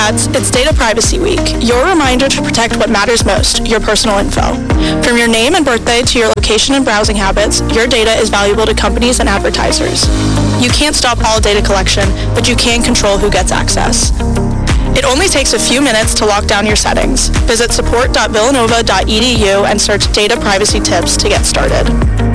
dads, it's Data Privacy Week, your reminder to protect what matters most, your personal info. From your name and birthday to your location and browsing habits, your data is valuable to companies and advertisers. You can't stop all data collection, but you can control who gets access. It only takes a few minutes to lock down your settings. Visit support.villanova.edu and search Data Privacy Tips to get started.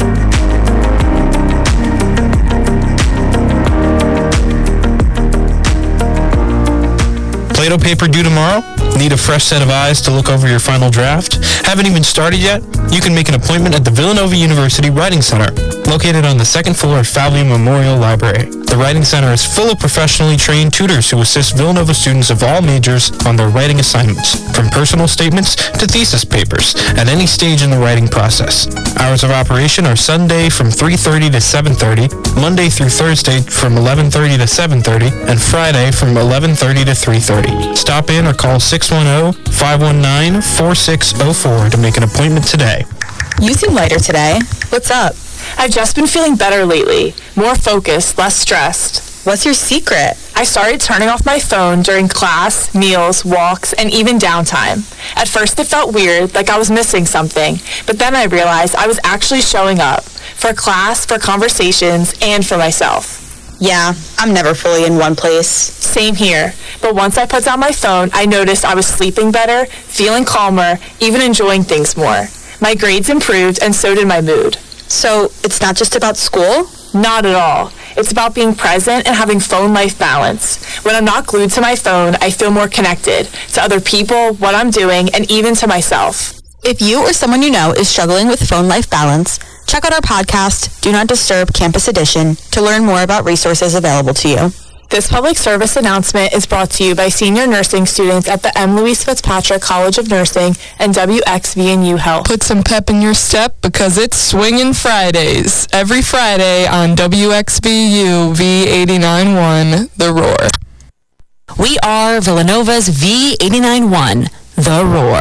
Play-Doh paper due tomorrow? Need a fresh set of eyes to look over your final draft? Haven't even started yet? You can make an appointment at the Villanova University Writing Center, located on the second floor of Falvey Memorial Library. The Writing Center is full of professionally trained tutors who assist Villanova students of all majors on their writing assignments, from personal statements to thesis papers, at any stage in the writing process. Hours of operation are Sunday from 3:30 to 7:30, Monday through Thursday from 11:30 to 7:30, and Friday from 11:30 to 3:30. Stop in or call 610-519-4604 to make an appointment today. You seem lighter today. What's up? I've just been feeling better lately. More focused, less stressed. What's your secret? I started turning off my phone during class, meals, walks, and even downtime. At first it felt weird, like I was missing something, but then I realized I was actually showing up. For class, for conversations, and for myself. Yeah, I'm never fully in one place. Same here. But once I put down my phone, I noticed I was sleeping better, feeling calmer, even enjoying things more. My grades improved, and so did my mood. So, it's not just about school? Not at all. It's about being present and having phone-life balance. When I'm not glued to my phone, I feel more connected to other people, what I'm doing, and even to myself. If you or someone you know is struggling with phone-life balance, check out our podcast, Do Not Disturb Campus Edition, to learn more about resources available to you. This public service announcement is brought to you by senior nursing students at the M. Louise Fitzpatrick College of Nursing and WXVNU Health. Put some pep in your step because it's Swingin' Fridays. Every Friday on WXVU V89.1, The Roar. We are Villanova's V89.1, The Roar.